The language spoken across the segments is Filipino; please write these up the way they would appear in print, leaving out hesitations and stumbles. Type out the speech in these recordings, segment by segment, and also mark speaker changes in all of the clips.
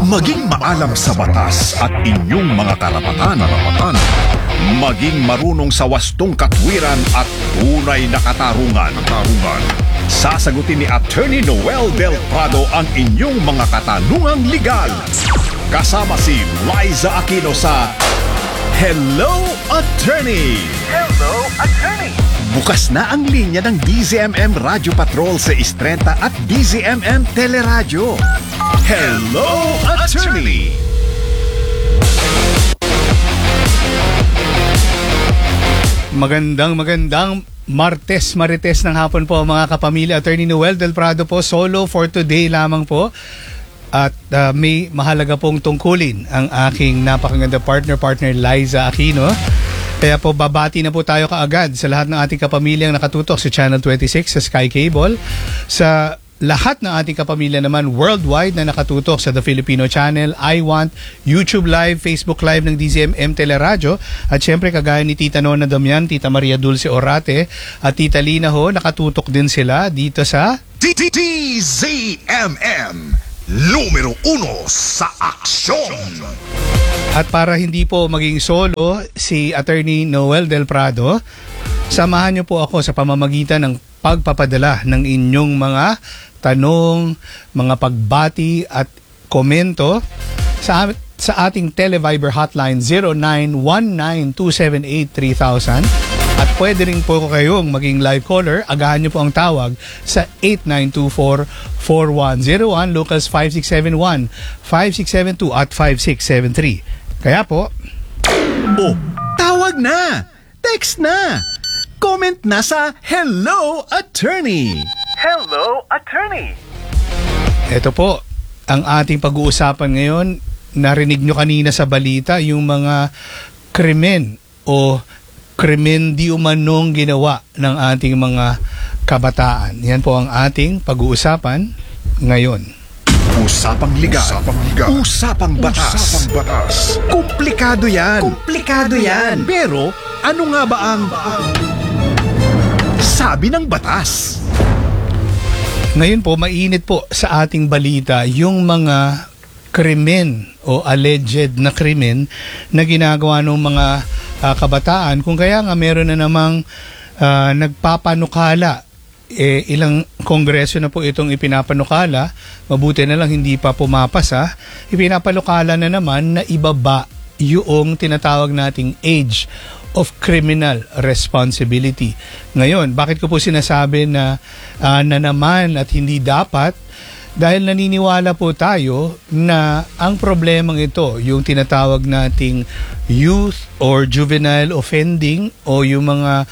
Speaker 1: Maging maalam sa batas at inyong mga karapatan. Maging marunong sa wastong katwiran at tunay na katarungan. Sasagutin ni Attorney Noel Del Prado ang inyong mga katanungang legal. Kasama si Liza Aquino sa Hello, Attorney!
Speaker 2: Hello, Attorney!
Speaker 1: Bukas na ang linya ng DZMM Radio Patrol sa Istrenta at DZMM Teleradyo. Hello, Attorney!
Speaker 3: Magandang Martes Marites ng hapon po mga kapamilya. Attorney Noel Del Prado po, solo for today lamang po. At may mahalaga pong tungkulin ang aking napakaganda partner Liza Aquino. Kaya po babati na po tayo kaagad sa lahat ng ating kapamilyang nakatutok sa Channel 26 sa Sky Cable. Sa lahat ng ating kapamilya naman worldwide na nakatutok sa The Filipino Channel, I Want, YouTube Live, Facebook Live ng DZMM Teleradyo. At syempre kagaya ni Tita Nona Damian, Tita Maria Dulce Orate at Tita Lina ho, nakatutok din sila dito sa
Speaker 1: DZMM numero 1 sa aksyon.
Speaker 3: At para hindi po maging solo si Attorney Noel Del Prado, samahan niyo po ako sa pamamagitan ng pagpapadala ng inyong mga tanong, mga pagbati at komento sa ating Televiber hotline 0919-278-3000. At pwede rin po kayong maging live caller. Agahan niyo po ang tawag sa 8924-4101, locals 5671, 5672 at 5673. Kaya po,
Speaker 1: tawag na! Text na! Comment na sa Hello, Attorney!
Speaker 2: Hello, Attorney!
Speaker 3: ito po, ang ating pag-uusapan ngayon. Narinig nyo kanina sa balita yung mga krimen o krimen di umanong ginawa ng ating mga kabataan. Yan po ang ating pag-uusapan ngayon.
Speaker 1: Usapang ligal. Usapang batas. Komplikado yan. Pero ano nga ba ang sabi ng batas?
Speaker 3: Ngayon po, mainit po sa ating balita yung mga krimen o alleged na krimen na ginagawa ng mga kabataan. Kung kaya nga meron na namang nagpapanukala, ilang kongreso na po itong ipinapanukala, mabuti na lang hindi pa pumapasa, ipinapanukala na naman na ibaba yung tinatawag nating age of criminal responsibility. Ngayon, bakit ko po sinasabi na naman at hindi dapat? Dahil naniniwala po tayo na ang problemang ito, yung tinatawag nating youth or juvenile offending o yung mga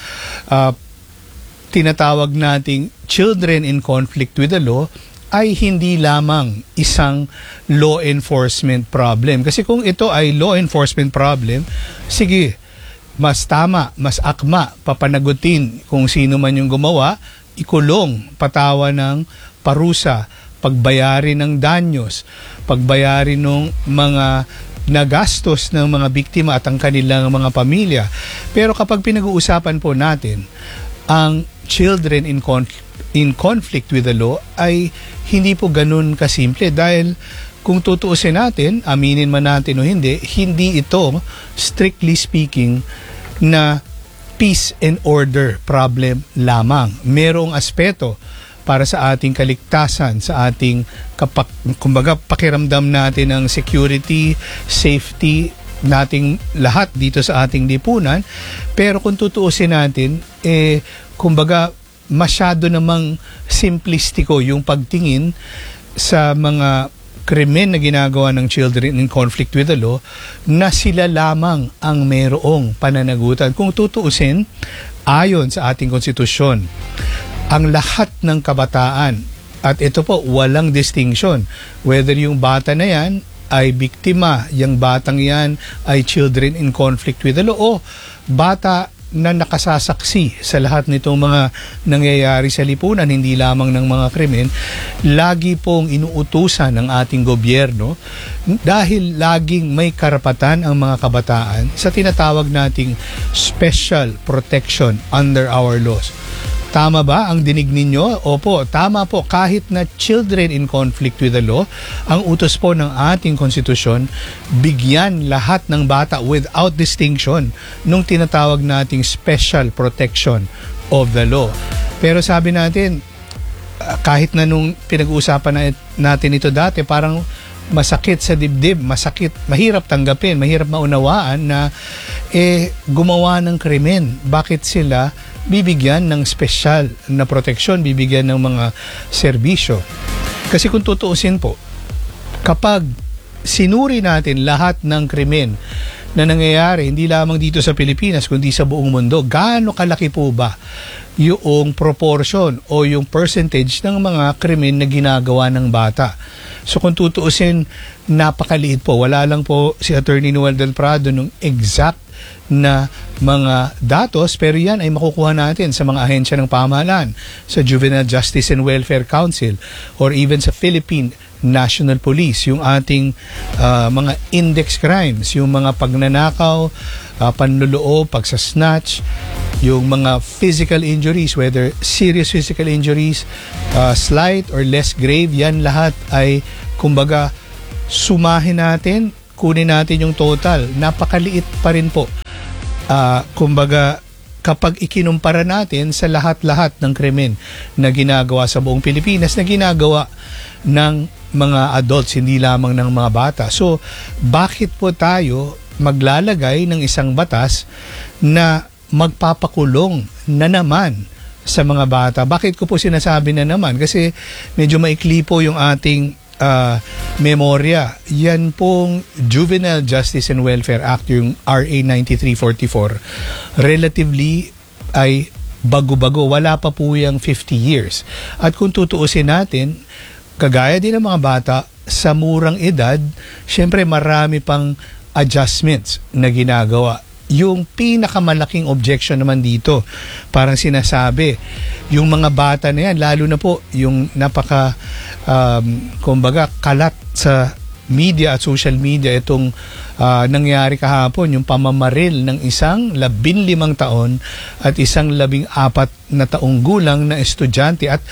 Speaker 3: tinatawag nating children in conflict with the law, ay hindi lamang isang law enforcement problem. Kasi kung ito ay law enforcement problem, sige, mas tama, mas akma, papanagutin kung sino man yung gumawa, ikulong, patawa ng parusa, pagbayari ng danyos, pagbayari ng mga nagastos ng mga biktima at ang kanilang mga pamilya. Pero kapag pinag-uusapan po natin ang children in conflict with the law, ay hindi po ganun kasimple. Dahil kung tutuusin natin, aminin man natin o hindi ito, strictly speaking, na peace and order problem lamang. Merong aspeto para sa ating kaligtasan, sa ating kumbaga pakiramdam natin ng security, safety nating lahat dito sa ating lipunan. Pero kung tutuusin natin, kumbaga masyado namang simplistiko yung pagtingin sa mga krimen na ginagawa ng children in conflict with the law na sila lamang ang mayroong pananagutan. Kung tutuusin, ayon sa ating konstitusyon, ang lahat ng kabataan, at ito po, walang distinction, whether yung bata na yan ay biktima, yung batang yan ay children in conflict with the law, o bata na nakasasaksi sa lahat nitong mga nangyayari sa lipunan, hindi lamang ng mga krimen, lagi pong inuutusan ng ating gobyerno dahil laging may karapatan ang mga kabataan sa tinatawag nating special protection under our laws. Tama ba ang dinig ninyo? Opo, tama po. Kahit na children in conflict with the law, ang utos po ng ating konstitusyon, bigyan lahat ng bata without distinction nung tinatawag nating special protection of the law. Pero sabi natin, kahit na nung pinag-uusapan natin ito dati, parang masakit sa dibdib, masakit, mahirap tanggapin, mahirap maunawaan na gumawa ng krimen. Bakit sila bibigyan ng special na proteksyon, bibigyan ng mga serbisyo? Kasi kung tutuusin po, kapag sinuri natin lahat ng krimen na nangyayari, hindi lamang dito sa Pilipinas, kundi sa buong mundo, gaano kalaki po ba yung proportion o yung percentage ng mga krimen na ginagawa ng bata? So kung tutuusin, napakaliit po. Wala lang po si Attorney Noel Del Prado nung exact na mga datos, pero yan ay makukuha natin sa mga ahensya ng pamahalaan, sa Juvenile Justice and Welfare Council, or even sa Philippine National Police, yung ating mga index crimes, yung mga pagnanakaw, panluloob, pagsasnatch, yung mga physical injuries, whether serious physical injuries, slight or less grave, yan lahat ay, kumbaga, sumahin natin, kunin natin yung total, napakaliit pa rin po. Kumbaga, kapag ikinumpara natin sa lahat-lahat ng krimen na ginagawa sa buong Pilipinas, na ginagawa ng mga adults, hindi lamang ng mga bata. So, bakit po tayo maglalagay ng isang batas na magpapakulong na naman sa mga bata? Bakit ko po sinasabi na naman? Kasi medyo maikli po yung ating memorya. Yan pong Juvenile Justice and Welfare Act, yung RA 9344, relatively ay bago-bago. Wala pa po yung 50 years. At kung tutuusin natin, kagaya din ng mga bata, sa murang edad, syempre marami pang adjustments na ginagawa. Yung pinakamalaking objection naman dito, parang sinasabi, yung mga bata na yan, lalo na po yung napaka kumbaga kalat sa media at social media, itong nangyari kahapon, yung pamamaril ng isang 15 taon at isang 14 na taong gulang na estudyante, at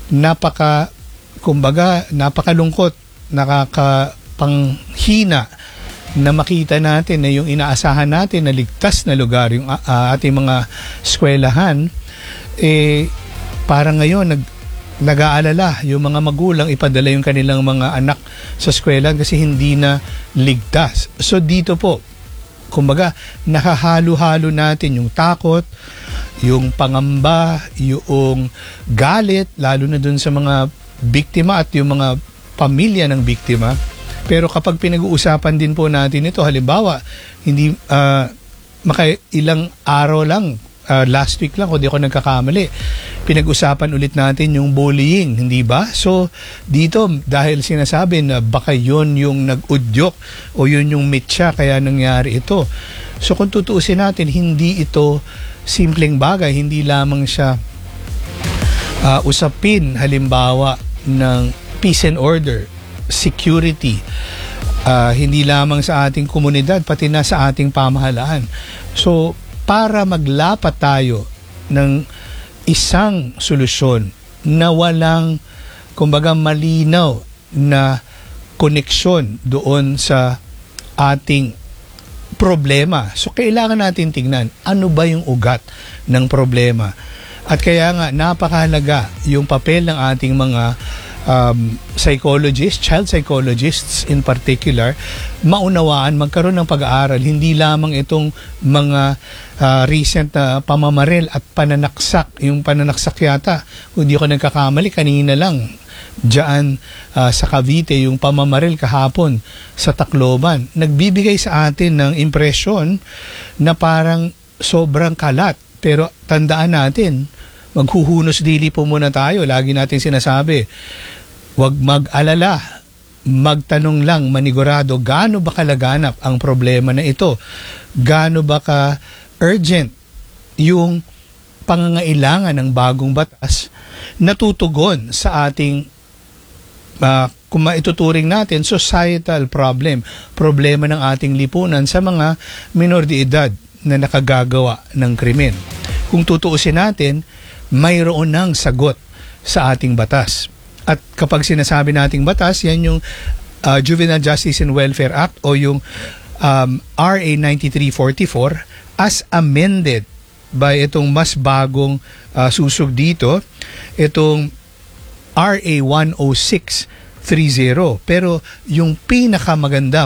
Speaker 3: napakalungkot, nakakapanghina na makita natin na yung inaasahan natin na ligtas na lugar, yung ating mga eskwelahan, parang ngayon nag-aalala yung mga magulang ipadala yung kanilang mga anak sa eskwelahan kasi hindi na ligtas. So dito po, kumbaga, nakahalo-halo natin yung takot, yung pangamba, yung galit, lalo na dun sa mga biktima at yung mga pamilya ng biktima. Pero kapag pinag-uusapan din po natin ito, halimbawa, hindi ilang araw lang, last week lang, kung di ako nagkakamali, pinag-usapan ulit natin yung bullying, hindi ba? So, dito, dahil sinasabi na baka yun yung nag-udyok o yun yung mitya, kaya nangyari ito. So, kung tutuusin natin, hindi ito simpleng bagay, hindi lamang siya usapin, halimbawa, ng peace and order, security, hindi lamang sa ating komunidad, pati na sa ating pamahalaan. So, para maglapat tayo ng isang solusyon na walang, kumbaga, malinaw na koneksyon doon sa ating problema. So, kailangan natin tingnan, ano ba yung ugat ng problema? At kaya nga, napakahalaga yung papel ng ating mga psychologists, child psychologists in particular, maunawaan, magkaroon ng pag-aaral, hindi lamang itong mga recent na pamamaril at pananaksak. Yung pananaksak yata, kung di ako nagkakamali, kanina lang dyan sa Cavite, yung pamamaril kahapon sa Tacloban, nagbibigay sa atin ng impresyon na parang sobrang kalat. Pero tandaan natin, maghuhunos dili po muna tayo. Lagi natin sinasabi, huwag mag-alala, magtanong lang, manigurado, gaano ba kalaganap ang problema na ito? Gaano ba ka-urgent yung pangangailangan ng bagong batas na tutugon sa ating, kung maituturing natin, societal problem, problema ng ating lipunan sa mga minor de edad na nakagagawa ng krimen. Kung tutuusin natin, mayroon ng sagot sa ating batas. At kapag sinasabi nating batas, yan yung Juvenile Justice and Welfare Act o yung RA 9344 as amended by itong mas bagong susog dito, itong RA 10630. Pero yung pinakamaganda,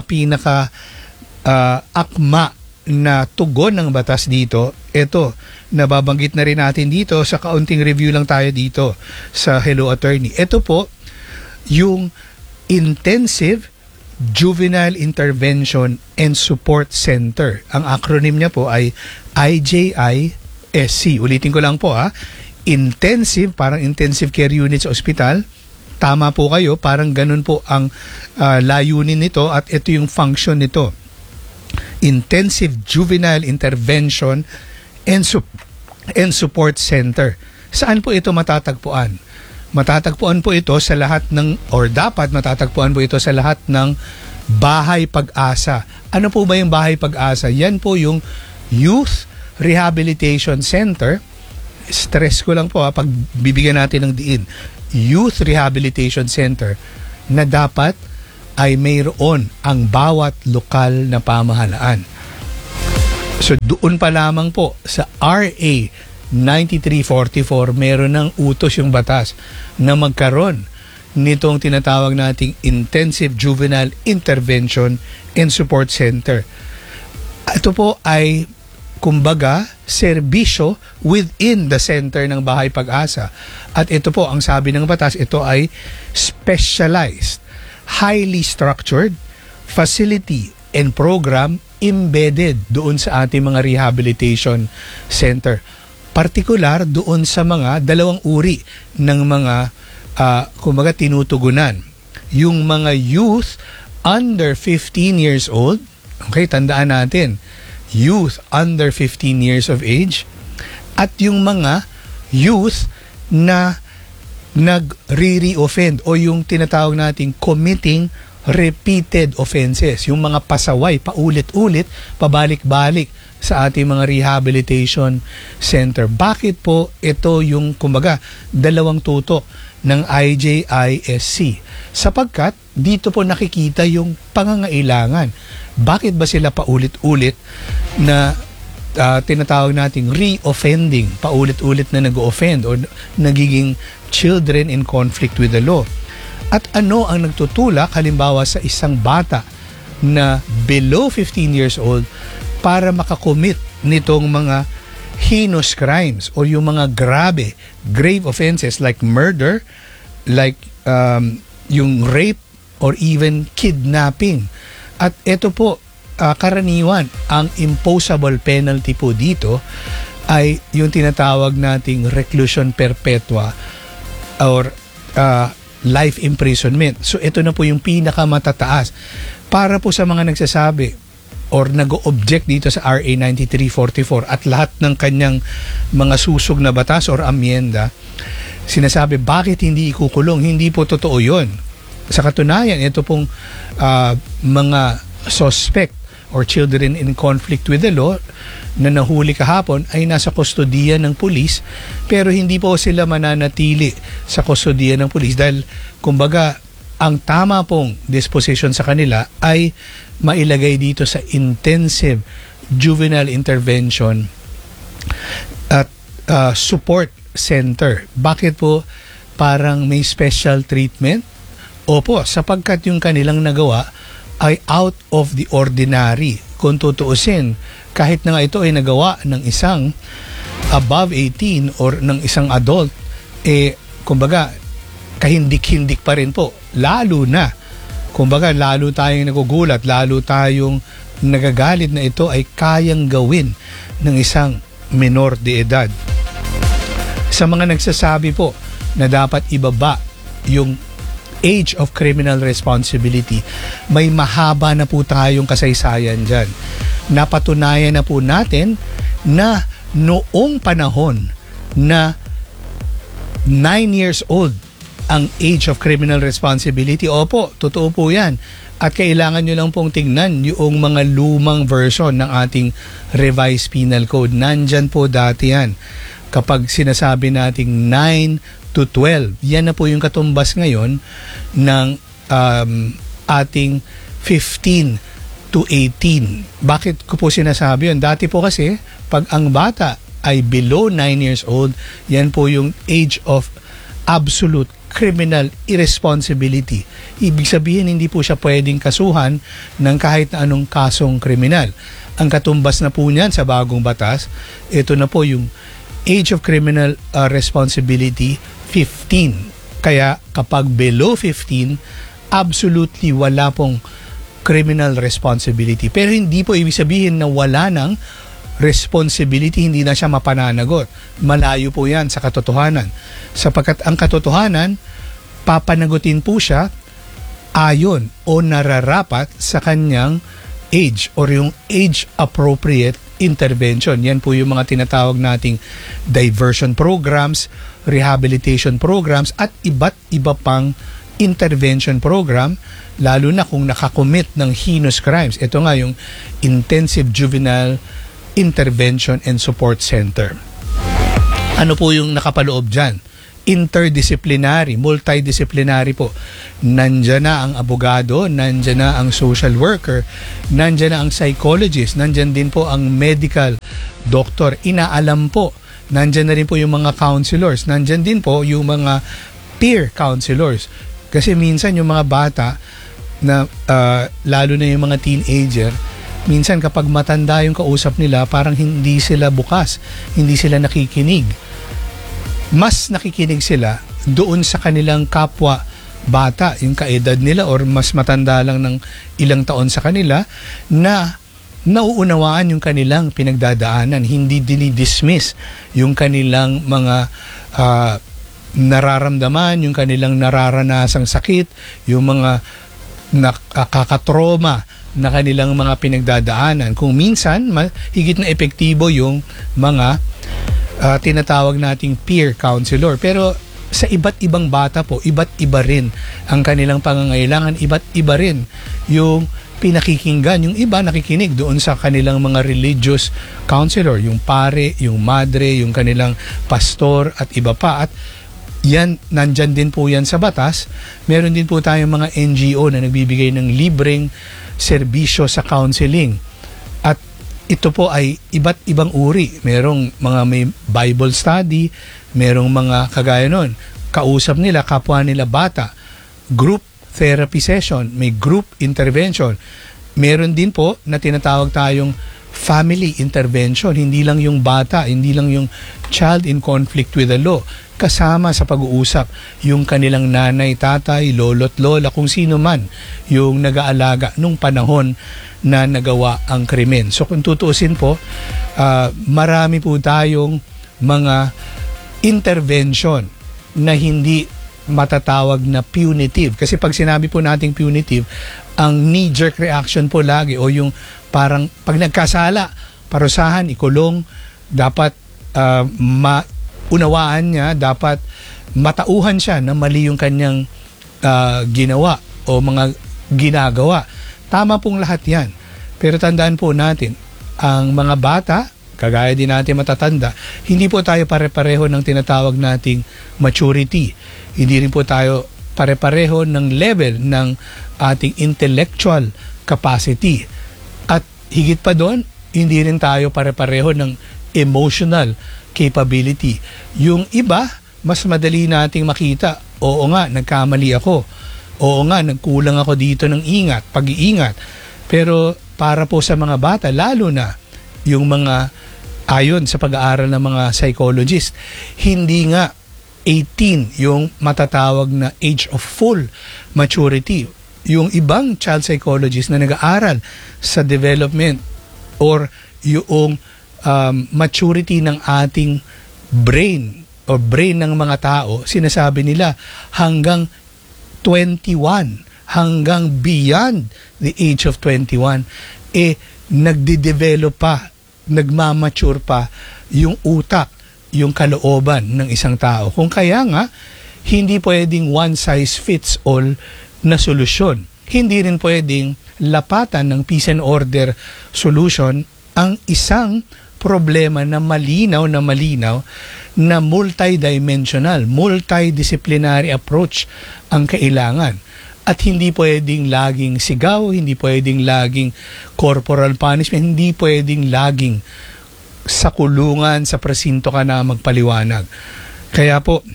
Speaker 3: akma na tugon ng batas dito, ito, nababanggit na rin natin dito sa kaunting review lang tayo dito sa Hello Attorney. Ito po, yung Intensive Juvenile Intervention and Support Center. Ang acronym niya po ay IJISC. Ulitin ko lang po Intensive, parang Intensive Care Unit sa ospital. Tama po kayo, parang ganun po ang layunin nito at ito yung function nito. Intensive Juvenile Intervention and Support Center. Saan po ito matatagpuan? Matatagpuan po ito sa lahat ng, or dapat matatagpuan po ito sa lahat ng Bahay Pag-asa. Ano po ba yung Bahay Pag-asa? Yan po yung Youth Rehabilitation Center. Stress ko lang po pag bibigyan natin ng diin. Youth Rehabilitation Center na dapat ay mayroon ang bawat lokal na pamahalaan. So doon pa lamang po sa RA 9344 meron ng utos yung batas na magkaroon nitong tinatawag nating Intensive Juvenile Intervention and Support Center. Ito po ay kumbaga serbisyo within the center ng Bahay Pag-asa. At ito po ang sabi ng batas, ito ay specialized, highly structured facility and program embedded doon sa ating mga rehabilitation center. Partikular doon sa mga dalawang uri ng mga kumbaga tinutugunan. Yung mga youth under 15 years old, okay, tandaan natin, youth under 15 years of age, at yung mga youth na nagre-reoffend o yung tinatawag nating committing repeated offenses, yung mga pasaway paulit-ulit, pabalik-balik sa ating mga rehabilitation center. Bakit po ito yung kumbaga dalawang tutok ng IJISC? Sapagkat dito po nakikita yung pangangailangan. Bakit ba sila paulit-ulit na tinatawag nating re-offending, paulit-ulit na nag-offend o nagiging children in conflict with the law? At ano ang nagtutulak halimbawa sa isang bata na below 15 years old para makakommit nitong mga heinous crimes o yung mga grave offenses like murder, like yung rape or even kidnapping. At ito po, karaniwan, ang imposable penalty po dito ay yung tinatawag nating reclusion perpetua or life imprisonment. So ito na po yung pinakamatataas para po sa mga nagsasabi or nag-o-object dito sa RA 9344 at lahat ng kanyang mga susog na batas or amyenda. Sinasabi, bakit hindi ikukulong? Hindi po totoo yun. Sa katunayan, ito pong mga suspect or children in conflict with the law na nahuli kahapon ay nasa kustodiya ng pulis, pero hindi po sila mananatili sa kustodiya ng pulis dahil kumbaga ang tama pong disposition sa kanila ay mailagay dito sa Intensive Juvenile Intervention at Support Center. Bakit po parang may special treatment? Opo, sapagkat yung kanilang nagawa ay out of the ordinary. Kung tutuusin, kahit na nga ito ay nagawa ng isang above 18 or ng isang adult, kumbaga, kahindik-hindik pa rin po. Lalo na, kumbaga, lalo tayong nagugulat, lalo tayong nagagalit na ito ay kayang gawin ng isang menor de edad. Sa mga nagsasabi po na dapat ibaba yung age of criminal responsibility, may mahaba na po tayong kasaysayan dyan. Napatunayan na po natin na noong panahon na 9 years old ang age of criminal responsibility, opo, totoo po yan. At kailangan nyo lang pong tingnan yung mga lumang version ng ating revised penal code. Nandyan po dati yan. kapag sinasabi nating 9 to 12, yan na po yung katumbas ngayon ng ating 15 to 18. Bakit ko po sinasabi yun? Dati po kasi, pag ang bata ay below 9 years old, yan po yung age of absolute criminal irresponsibility. Ibig sabihin, hindi po siya pwedeng kasuhan ng kahit na anong kasong kriminal. Ang katumbas na po niyan sa bagong batas, ito na po yung age of criminal responsibility, 15. Kaya kapag below 15, absolutely wala pong criminal responsibility. Pero hindi po ibig sabihin na wala ng responsibility, hindi na siya mapananagot. Malayo po yan sa katotohanan. Sapagkat ang katotohanan, papanagutin po siya ayon o nararapat sa kanyang age or yung age-appropriate intervention. Yan po yung mga tinatawag nating diversion programs, rehabilitation programs, at iba't iba pang intervention program, lalo na kung nakakommit ng heinous crimes. Ito nga yung Intensive Juvenile Intervention and Support Center. Ano po yung nakapaloob dyan? Interdisciplinary, multidisciplinary po. Nandyan na ang abogado, nandyan na ang social worker, nandyan na ang psychologist, nandyan din po ang medical doctor. Inaalam po, nandyan na rin po yung mga counselors, nandyan din po yung mga peer counselors. Kasi minsan yung mga bata, na lalo na yung mga teenager, minsan kapag matanda yung kausap nila, parang hindi sila bukas, hindi sila nakikinig. Mas nakikinig sila doon sa kanilang kapwa bata, yung kaedad nila or mas matanda lang ng ilang taon sa kanila, na nauunawaan yung kanilang pinagdadaanan, hindi dinidismiss yung kanilang mga nararamdaman, yung kanilang nararanasang sakit, yung mga nakakatroma na kanilang mga pinagdadaanan. Kung minsan, higit na epektibo yung mga tinatawag nating peer counselor. Pero sa iba't ibang bata po, iba't iba rin ang kanilang pangangailangan, iba't iba rin yung pinakikinggan. Yung iba nakikinig doon sa kanilang mga religious counselor, yung pare, yung madre, yung kanilang pastor at iba pa. At yan, nandyan din po yan sa batas. Meron din po tayong mga NGO na nagbibigay ng libreng serbisyo sa counseling. At ito po ay iba't ibang uri. Merong mga may Bible study, merong mga kagaya nun, kausap nila, kapwa nila bata, group therapy session, may group intervention. Meron din po na tinatawag tayong family intervention, hindi lang yung bata, hindi lang yung child in conflict with the law, kasama sa pag-uusap yung kanilang nanay, tatay, lolo't lola, kung sino man yung nag-aalaga nung panahon na nagawa ang krimen. So kung tutuusin po, marami po tayong mga intervention na hindi matatawag na punitive. Kasi pag sinabi po nating punitive, ang knee-jerk reaction po lagi o yung parang pag nagkasala, parusahan, ikulong, dapat maunawaan niya, dapat matauhan siya na mali yung kanyang ginawa o mga ginagawa. Tama pong lahat yan. Pero tandaan po natin, ang mga bata, kagaya din natin matatanda, hindi po tayo pare-pareho ng tinatawag nating maturity. Hindi rin po tayo pare-pareho ng level ng ating intellectual capacity. At higit pa doon, hindi rin tayo pare-pareho ng emotional capability. Yung iba, mas madali nating makita, oo nga, nagkamali ako. Oo nga, nagkulang ako dito ng pag-iingat. Pero para po sa mga bata, lalo na yung mga, ayon sa pag-aaral ng mga psychologist, hindi nga 18 yung matatawag na age of full maturity. Yung ibang child psychologist na nag-aaral sa development or yung maturity ng ating brain o brain ng mga tao, sinasabi nila hanggang 21, hanggang beyond the age of 21, nagde-develop pa, nagmamature pa yung utak, yung kalooban ng isang tao. Kung kaya nga, hindi pwedeng one size fits all na solusyon. Hindi rin pwedeng lapatan ng peace and order solution ang isang problema na malinaw na multidimensional, multidisciplinary approach ang kailangan. At hindi pwedeng laging sigaw, hindi pwedeng laging corporal punishment, hindi pwedeng laging sa kulungan, sa presinto ka na magpaliwanag. Kaya po,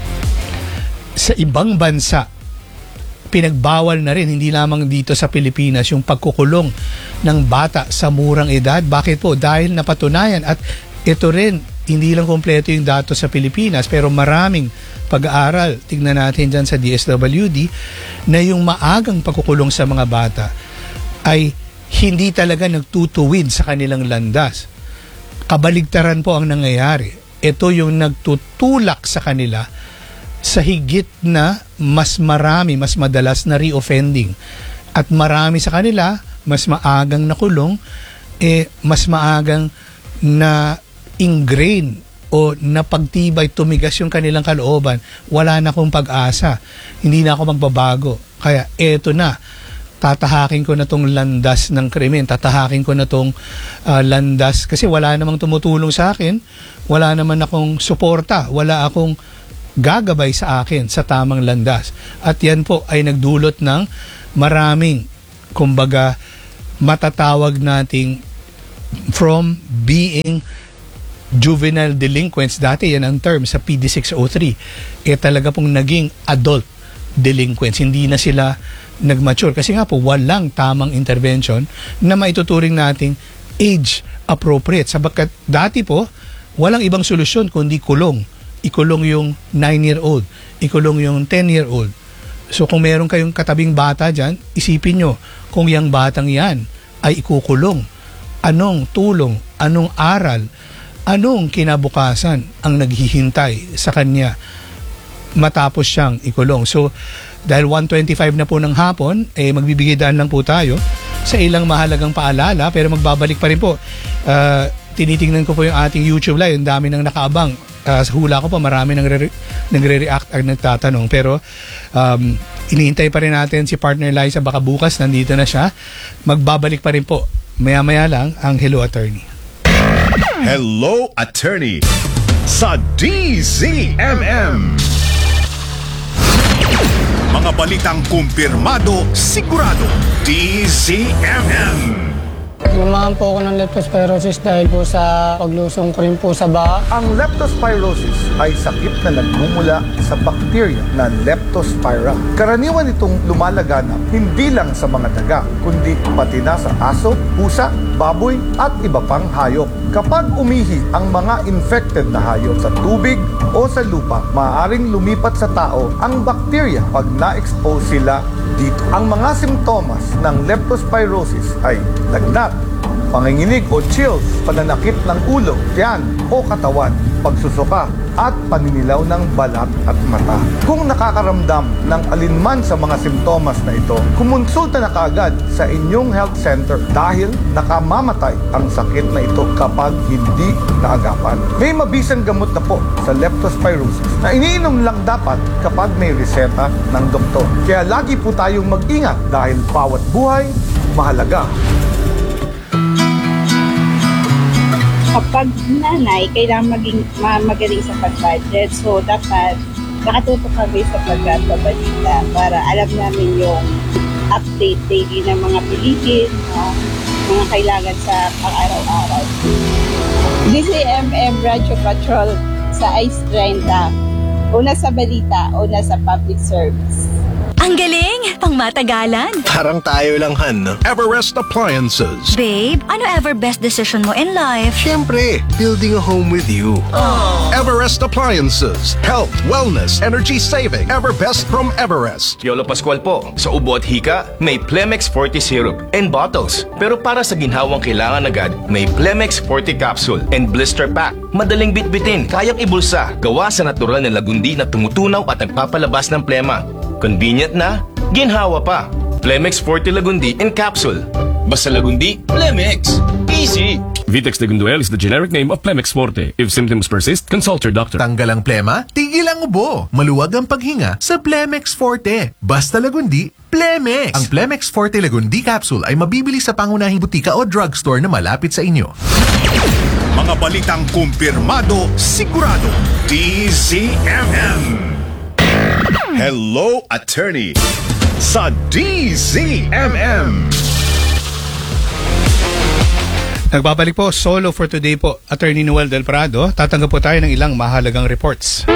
Speaker 3: sa ibang bansa, pinagbawal na rin, hindi lamang dito sa Pilipinas, yung pagkukulong ng bata sa murang edad. Bakit po? Dahil napatunayan, at ito rin, hindi lang kompleto yung datos sa Pilipinas, pero maraming pag-aaral, tignan natin dyan sa DSWD, na yung maagang pagkukulong sa mga bata ay hindi talaga nagtutuwid sa kanilang landas. Kabaligtaran po ang nangyayari. Ito yung nagtutulak sa kanila sa higit na mas marami, mas madalas na reoffending. At marami sa kanila, mas maagang nakulong, mas maagang na ingrain o napagtibay, tumigas yung kanilang kalooban. Wala na akong pag-asa. Hindi na ako magbabago. Kaya eto na. Tatahakin ko na tong landas ng krimen. Tatahakin ko na tong landas. Kasi wala namang tumutulong sa akin. Wala naman akong suporta. Wala akong gagabay sa akin sa tamang landas. At yan po ay nagdulot ng maraming, kumbaga, matatawag nating from being juvenile delinquents, dati yan ang term sa PD 603, talaga pong naging adult delinquents. Hindi na sila nag-mature kasi nga po walang tamang intervention na maituturing nating age appropriate. Sabagat dati po walang ibang solusyon kundi kulong. Ikulong yung 9-year-old, ikulong yung 10-year-old. So kung meron kayong katabing bata dyan, isipin nyo, kung yung batang yan ay ikukulong, anong tulong, anong aral, anong kinabukasan ang naghihintay sa kanya matapos siyang ikulong. So, dahil 1:25 na po ng hapon, magbibigay daan lang po tayo sa ilang mahalagang paalala, pero magbabalik pa rin po. Tinitingnan ko po yung ating YouTube live, ang dami nang nakaabang. Sa hula ko po, marami nagre-react at nagtatanong. Pero, iniintay pa rin natin si partner Liza, baka bukas nandito na siya. Magbabalik pa rin po. Maya-maya lang ang Hello Attorney.
Speaker 1: Hello, Attorney sa DZMM. Mga balitang kumpirmado, sigurado. DZMM.
Speaker 4: Lumahan po ako ng leptospirosis dahil po sa paglusong ko rin po sa baha.
Speaker 5: Ang leptospirosis ay sakit na nagmumula sa bakterya na Leptospira. Karaniwan itong lumalaganap hindi lang sa mga daga, kundi pati na sa aso, pusa, baboy at iba pang hayop. Kapag umihi ang mga infected na hayop sa tubig o sa lupa, maaaring lumipat sa tao ang bakterya pag na-expose sila dito. Ang mga simptomas ng leptospirosis ay lagnat, panginginig o chills, pananakit ng ulo, tiyan o katawan, pagsusuka at paninilaw ng balat at mata. Kung nakakaramdam ng alinman sa mga simptomas na ito, kumonsulta na kaagad sa inyong health center dahil nakamamatay ang sakit na ito kapag hindi naagapan. May mabisang gamot na po sa leptospirosis na iniinom lang dapat kapag may reseta ng doktor. Kaya lagi po tayong mag-ingat dahil bawat buhay mahalaga.
Speaker 6: Kapag nanay, kailangan magaling sa pag-budget. So, dapat nakatutok kami sa pagbabalita para alam namin yung update daily ng mga bilihin, mga kailangan sa pang-araw-araw. DZMM Radio Patrol sa Ice 30. Una sa balita, una sa public service.
Speaker 7: Ang galing! Pangmatagalan.
Speaker 8: Parang tayo lang, Han, no?
Speaker 1: Everest Appliances.
Speaker 7: Babe, ano ever best decision mo in life?
Speaker 8: Siyempre, building a home with you.
Speaker 1: Everest Appliances. Health, wellness, energy saving. Everbest from Everest.
Speaker 9: Yolo Pascual po. Sa ubo at hika, may Plemex 40 syrup and bottles. Pero para sa ginhawang kailangan agad, may Plemex 40 capsule and blister pack. Madaling bitbitin, kayang ibulsa. Gawa sa natural na lagundi na tumutunaw at nagpapalabas ng plema. Convenient na, ginhawa pa. Plemex 40 Lagundi in capsule. Basta Lagundi, Plemex. Easy.
Speaker 10: Vitex Legunduel is the generic name of Plemex Forte. If symptoms persist, consult your doctor.
Speaker 11: Tanggal ang plema, tigil ang ubo. Maluwag ang paghinga sa Plemex Forte. Basta Lagundi, Plemex. Ang Plemex Forte Lagundi capsule ay mabibili sa pangunahing butika o drugstore na malapit sa inyo.
Speaker 1: Mga balitang kumpirmado, sigurado. DZMM. Hello, Attorney. Sa DZMM.
Speaker 3: Nagbabalik po, solo for today po, Attorney Noel Del Prado. Tatanggap po tayo ng ilang mahalagang reports.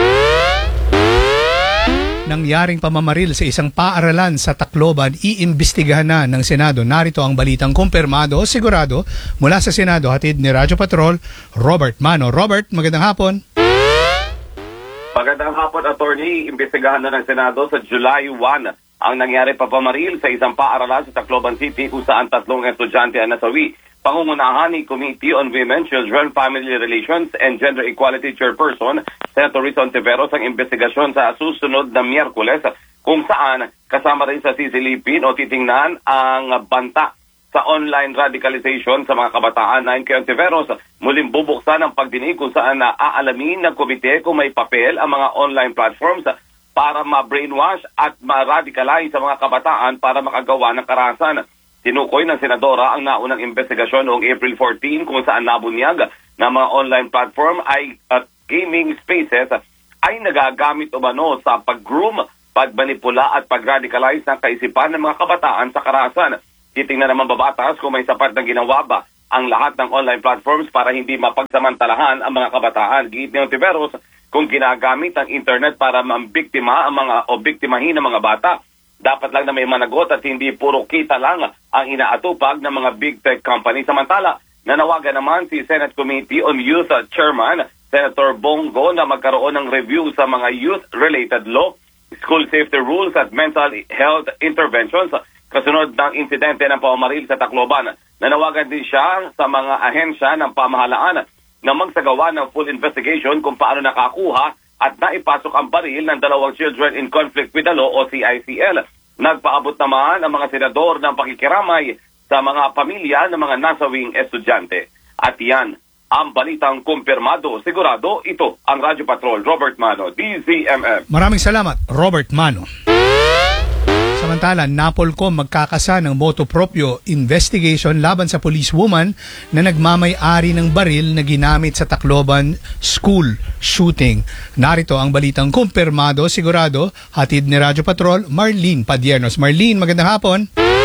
Speaker 3: Nangyaring pamamaril sa isang paaralan sa Tacloban, iimbestigahan na ng Senado. Narito ang balitang kumpirmado, sigurado, mula sa Senado, hatid ni Radyo Patrol, Robert Mano. Robert, magandang hapon.
Speaker 12: Magandang hapon, Attorney. Imbestigahan na ng Senado sa July 1 ang nangyari papamaril sa isang paaralan sa Tacloban City kung saan 3 estudyante ang nasawi. Pangungunahan ni Committee on Women, Children, Family Relations and Gender Equality Chairperson, Senator Risa Ontiveros, ang investigasyon sa susunod na Miyerkules kung saan kasama rin sa sisilipin o titingnan ang banta sa online radicalization sa mga kabataan. Ayon kay Ontiveros, muling bubuksan ang pagdinig kung saan aalamin ng komite kung may papel ang mga online platforms para ma-brainwash at ma-radicalize sa mga kabataan para makagawa ng karahasan. Tinukoy ng Senadora ang naunang investigasyon noong April 14 kung saan nabunyag na mga online platform ay gaming spaces ay nagagamit umano sa pag-groom, pagmanipula at pag-radicalize ng kaisipan ng mga kabataan sa karahasan. Titingnan naman babatas kung may sapat na ginawa ba ang lahat ng online platforms para hindi mapagsamantalahan ang mga kabataan. Giit ni Ontiveros, kung ginagamit ang internet para mambiktima ang mga o biktimahin ang mga bata, dapat lang na may managot at hindi puro kita lang ang inaatupag ng mga big tech company. Samantala, nanawagan naman si Senate Committee on Youth Chairman Senator Bongo na magkaroon ng review sa mga youth-related law, school safety rules at mental health interventions kasunod ng insidente ng pamamaril sa Tacloban. Nanawagan din siya sa mga ahensya ng pamahalaan na magsagawa ng full investigation kung paano nakakuha at naipasok ang baril ng 2 children in conflict with the law o CICL. Nagpaabot naman ang mga senador ng pakikiramay sa mga pamilya ng mga nasawing estudyante. At yan ang balitang kumpirmado, sigurado. Ito ang Radyo Patrol, Robert Mano, DZMM.
Speaker 3: Maraming salamat, Robert Mano. Samantala, Napolcom magkakasa ng motu proprio investigation laban sa policewoman na nagmamay-ari ng baril na ginamit sa Tacloban school shooting. Narito ang balitang kumpirmado, sigurado, hatid ni Radyo Patrol, Marlene Padiernos. Marlene, magandang hapon.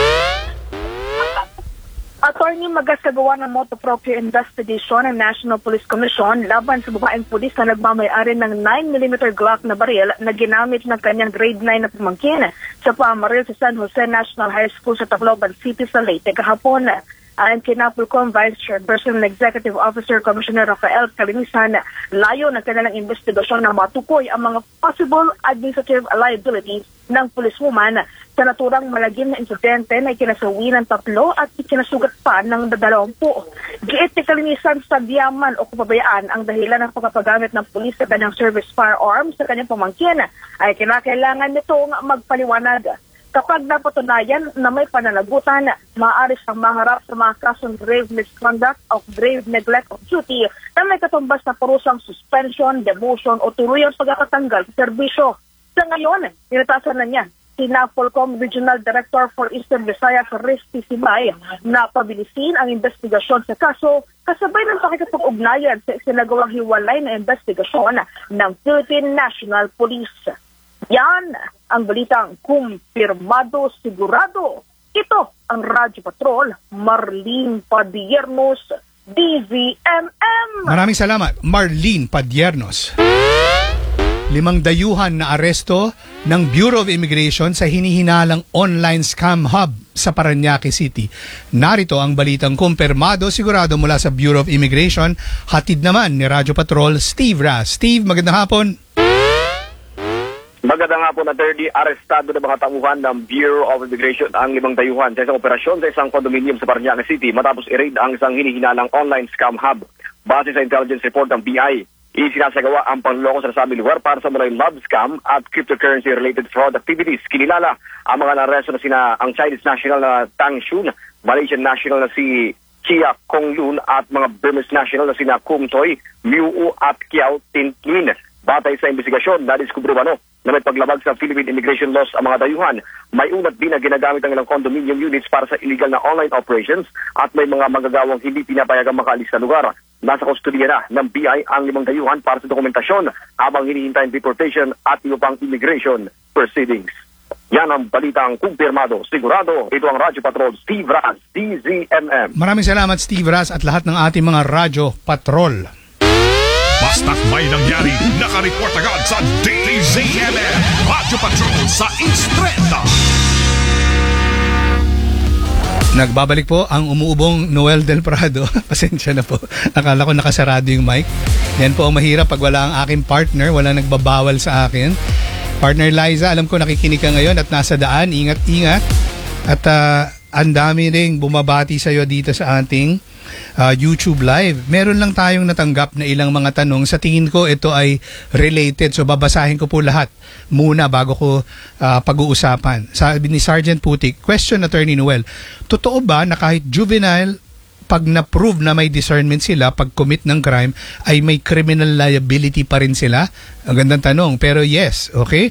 Speaker 13: Attorney, magasagawa ng motu proprio investigation ng National Police Commission laban sa babaeng pulis na nagmamay-ari ng 9mm Glock na baril na ginamit ng kanyang grade 9 na pamangkin sa pamaril sa San Jose National High School sa Tacloban City sa Leyte kahapon. Ayon kay Napolcom Vice Chairperson and Executive Officer Commissioner Rafael Calinisan, layo ng kanilang investigasyon na matukoy ang mga possible administrative liabilities ng policewoman sa naturang malagim na insidente na ikinasawi ng 3 at ikinasugat pa ng 20. Giit ni Calinisan, sadyaman o kapabayaan ang dahilan ng pagpapagamit ng pulis sa kanyang service firearms sa kanyang pamangkin ay kinakailangan nitong magpaliwanag. Kapag napatunayan na may pananagutan, maaari siyang maharap sa mga kasong grave misconduct o grave neglect of duty na may katumbas na parusang suspension, demotion o tuluyang pagkakatanggal sa serbisyo. Sa ngayon, inatasan na niya si Napolcom Regional Director for Eastern Visayas, Risty Sibay, na pabilisin ang investigasyon sa kaso kasabay ng pakikipag-ugnayan sa isinagawang hiwalay na investigasyon ng Philippine National Police. Yan ang balitang kumpirmado, sigurado. Ito ang Radyo Patrol, Marlene Padiernos, DZMM.
Speaker 3: Maraming salamat, Marlene Padiernos. 5 dayuhan na aresto ng Bureau of Immigration sa hinihinalang online scam hub sa Parañaque City. Narito ang balitang kumpirmado, sigurado mula sa Bureau of Immigration. Hatid naman ni Radyo Patrol, Steve Ras. Steve, magandang hapon.
Speaker 14: Magandang hapon, Attorney. Arestado na mga tauhan ng Bureau of Immigration ang 5 dayuhan sa isang operasyon sa isang condominium sa Parañaque City matapos i-raid ang isang hinihinalang online scam hub. Base sa intelligence report ng BI, isinasagawa ang panloloko sa nasabing lugar para sa mga love scam at cryptocurrency-related fraud activities. Kinilala ang mga naresto na sina ang Chinese national na Tang Xun, Malaysian national na si Chia Kong Yun at mga Burmese national na sina Kum Toy, Miu at Kiao Tin Nguyen. Batay sa investigasyon, nadiskubre na may paglabag sa Philippine immigration laws ang mga dayuhan. May ulat din na ginagamit ang ilang condominium units para sa illegal na online operations at may mga manggagawang hindi pinapayagang makaalis sa lugar. Nasa kustodiya na ng BI ang 5 dayuhan para sa dokumentasyon habang hinihintay ang deportation at iba pang immigration proceedings. Yan ang balitang kumpirmado, sigurado. Ito ang Radyo Patrol, Steve Raz, DZMM.
Speaker 3: Maraming salamat, Steve Raz, at lahat ng ating mga Radyo Patrol.
Speaker 1: Basta't may nangyari, nakareport agad sa DZMM. Radyo Patrol sa Instrenta.
Speaker 3: Nagbabalik po ang umuubong Noel Del Prado. Pasensya na po. Akala ko nakasarado yung mic. Yan po ang mahirap pag wala ang aking partner. Wala nagbabawal sa akin. Partner Liza, alam ko nakikinig ka ngayon at nasa daan. Ingat-ingat. At ang dami ring bumabati sa'yo dito sa ating YouTube Live. Meron lang tayong natanggap na ilang mga tanong. Sa tingin ko ito ay related. So babasahin ko po lahat muna bago ko pag-uusapan. Sabi ni Sergeant Putik, question Attorney Noel, totoo ba na kahit juvenile, pag na-prove na may discernment sila, pag commit ng crime, ay may criminal liability pa rin sila? Ang gandang tanong. Pero yes, okay?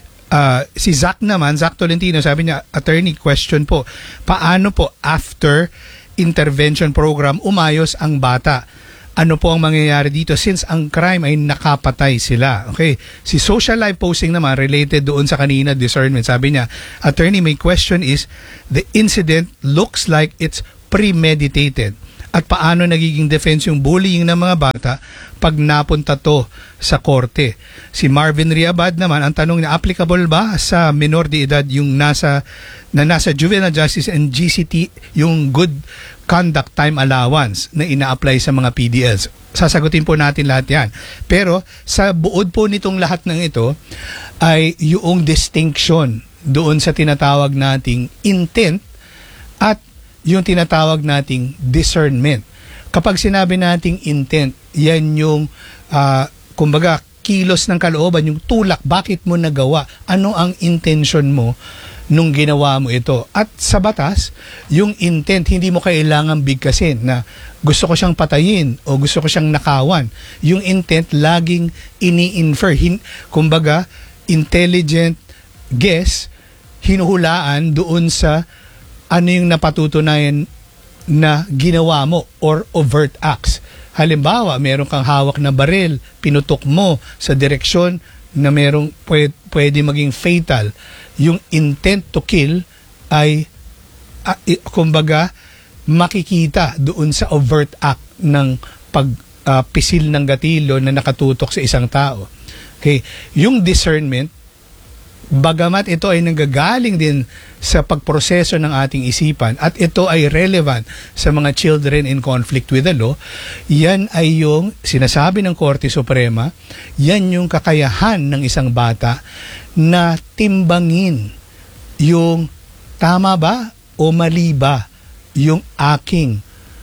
Speaker 3: Si Zach naman, Zach Tolentino, sabi niya, Attorney, question po, paano po after intervention program umayos ang bata? Ano po ang mangyayari dito since ang crime ay nakapatay sila? Okay. Si Social Life Posting naman related doon sa kanina discernment. Sabi niya, Attorney, my question is, the incident looks like it's premeditated. At paano nagiging defense yung bullying ng mga bata pag napunta to sa korte? Si Marvin Riabad naman, ang tanong niya, applicable ba sa minor de edad yung nasa Juvenile Justice and GCT, yung Good Conduct Time Allowance na ina-apply sa mga PDLs? Sasagutin po natin lahat yan. Pero sa buod po nitong lahat ng ito ay yung distinction doon sa tinatawag nating intent at yung tinatawag nating discernment. Kapag sinabi nating intent, yan yung kumbaga kilos ng kalooban, yung tulak, bakit mo nagawa, ano ang intention mo nung ginawa mo ito. At sa batas, yung intent, hindi mo kailangan bigkasin na gusto ko siyang patayin o gusto ko siyang nakawan. Yung intent, laging ini-infer. Kumbaga, intelligent guess, hinuhulaan doon sa ano yung napatutunayan na ginawa mo or overt acts. Halimbawa, meron kang hawak na baril, pinutok mo sa direksyon na merong pwede maging fatal. Yung intent to kill ay kumbaga makikita doon sa overt act ng pagpisil ng gatilyo na nakatutok sa isang tao. Okay, yung discernment, bagamat ito ay nanggagaling din sa pagproseso ng ating isipan at ito ay relevant sa mga children in conflict with the law, yan ay yung sinasabi ng Korte Suprema, yan yung kakayahan ng isang bata na timbangin yung tama ba o mali ba yung aking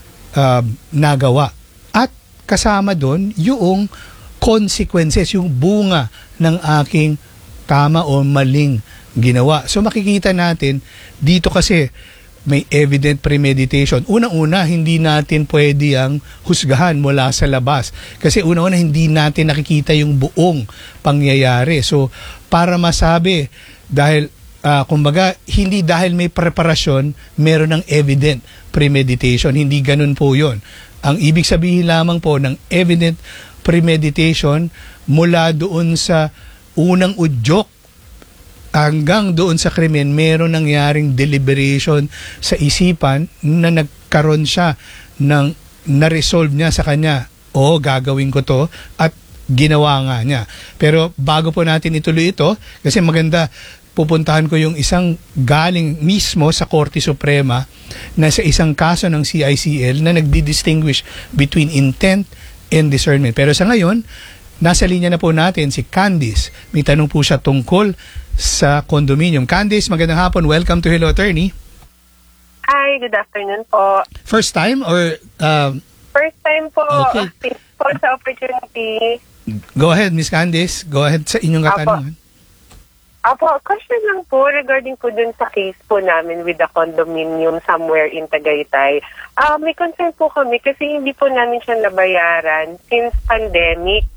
Speaker 3: nagawa. At kasama doon yung consequences, yung bunga ng aking tama o maling ginawa. So makikita natin dito kasi may evident premeditation. Unang-una, hindi natin pwede ang husgahan mula sa labas. Kasi unang-una, hindi natin nakikita yung buong pangyayari. So para masabi, dahil kumbaga, hindi dahil may preparasyon, meron ng evident premeditation. Hindi ganun po yun. Ang ibig sabihin lamang po ng evident premeditation mula doon sa unang udyok hanggang doon sa krimen, meron nangyaring deliberation sa isipan na nagkaroon siya ng na-resolve niya sa kanya, gagawin ko to, at ginawa nga niya. Pero bago po natin ituloy ito, kasi maganda, pupuntahan ko yung isang galing mismo sa Korte Suprema na sa isang kaso ng CICL na nagdi-distinguish between intent and discernment. Pero sa ngayon, nasa linya na po natin si Candice. May tanong po siya tungkol sa condominium. Candice, magandang hapon. Welcome to Hello Attorney.
Speaker 15: Hi, good afternoon po.
Speaker 3: First time or...
Speaker 15: First time po.
Speaker 3: Okay.
Speaker 15: Thanks po sa opportunity.
Speaker 3: Go ahead, Miss Candice. Go ahead sa inyong katanungan.
Speaker 15: Apo, question lang po regarding po dun sa case po namin with the condominium somewhere in Tagaytay. May concern po kami kasi hindi po namin siya nabayaran since pandemic.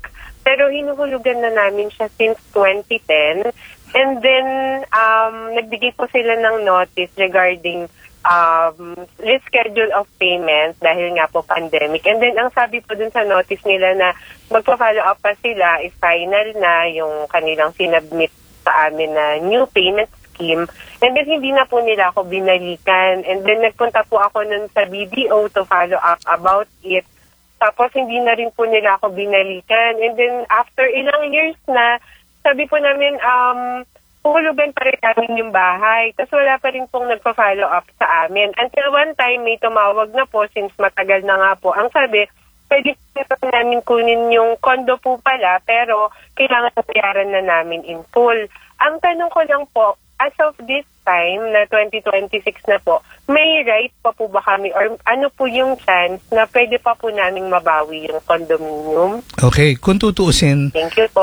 Speaker 15: Pero hinuhulugan na namin siya since 2010. And then, nagbigay po sila ng notice regarding reschedule of payments dahil nga po pandemic. And then, ang sabi po dun sa notice nila na magpa-follow up pa sila is final na yung kanilang sinubmit sa amin na new payment scheme. And then, hindi na po nila ako binalikan. And then, nagpunta po ako nun sa BDO to follow up about it. Tapos, hindi na rin po nila ako binalikan. And then, after ilang years na, sabi po namin, puhulugan pa rin namin yung bahay. Tapos wala pa rin pong nagpa-follow up sa amin. Until one time, may tumawag na po since matagal na nga po. Ang sabi, pwede namin kunin yung condo po pala, pero kailangan bayaran na namin in full. Ang tanong ko lang po, as of this time, na 2026 na po, may right pa po ba kami or ano po yung chance na pwede pa po namin mabawi yung condominium?
Speaker 3: Okay, kung tutuusin,
Speaker 15: thank you po.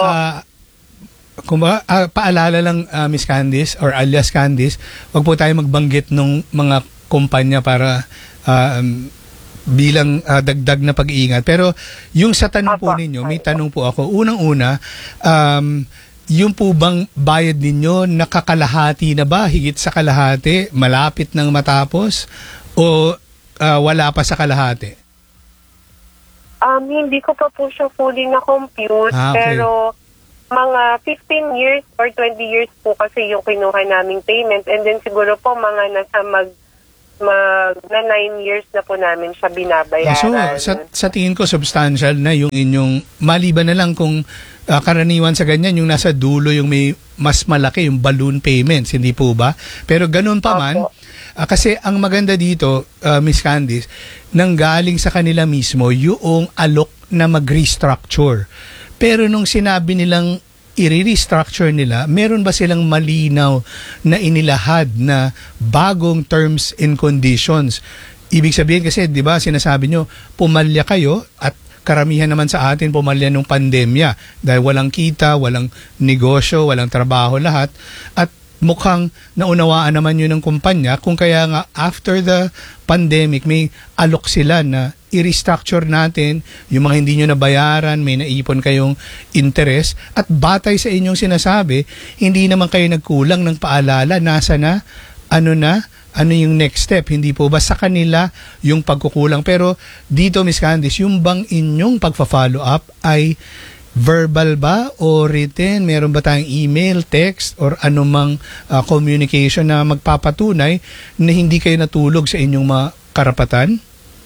Speaker 3: Paalala lang, Miss Candice or alias Candice, wag po tayo magbanggit ng mga kumpanya para bilang dagdag na pag-iingat. Pero yung sa tanong po ninyo, may tanong po ako. Unang-una, yung po bang bayad ninyo nakakalahati na ba? Higit sa kalahati? Malapit nang matapos? O wala pa sa kalahati?
Speaker 15: Hindi ko pa po siya fully na-compute,
Speaker 3: okay.
Speaker 15: Pero mga 15 years or 20 years po kasi yung kinuha naming payment, and then siguro po mga nasa na 9 years na po namin siya binabayaran.
Speaker 3: So, sa tingin ko, substantial na yung inyong, maliban na lang kung karaniwan sa ganyan, yung nasa dulo, yung may mas malaki, yung balloon payments, hindi po ba? Pero ganun pa man, kasi ang maganda dito, Miss Candice, nanggaling sa kanila mismo yung alok na mag-restructure. Pero nung sinabi nilang i-restructure nila, meron ba silang malinaw na inilahad na bagong terms and conditions? Ibig sabihin kasi, di ba, sinasabi nyo, pumalya kayo at karamihan naman sa atin pumalya nung pandemya dahil walang kita, walang negosyo, walang trabaho lahat. At mukhang naunawaan naman yun ng kumpanya kung kaya nga after the pandemic may alok sila na i-restructure natin yung mga hindi nyo nabayaran, may naipon kayong interest at batay sa inyong sinasabi, hindi naman kayo nagkulang ng paalala, nasa na, ano yung next step, hindi po ba sa kanila yung pagkukulang. Pero dito Miss Candice, yung bang inyong pagpa-follow up ay verbal ba o written? Meron ba tayong email, text, or anumang communication na magpapatunay na hindi kayo natulog sa inyong mga karapatan?